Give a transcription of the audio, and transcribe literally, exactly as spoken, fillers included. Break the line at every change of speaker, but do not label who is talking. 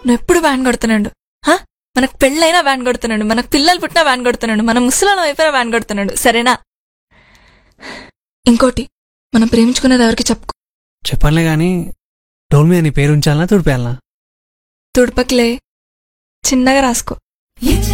నువ్వు ఎప్పుడు వ్యాన్ కొడుతున్నాడు. హా, మనకు పెళ్ళైనా వ్యాన్ కొడుతున్నాడు, మనకు పిల్లలు పుట్టినా వ్యాన్ కొడుతున్నాడు, మన ముసలాళ్ళం అయిపోయినా వ్యాన్ కొడుతున్నాడు. సరేనా? ఇంకోటి, మనం ప్రేమించుకున్నది ఎవరికి చెప్పుకో.
చెప్పనులే గాని డోల్ మీద నీ పేరు ఉంచాలనా తుడిపేయాలనా?
తుడపకిలే, చిన్నగా రాసుకో.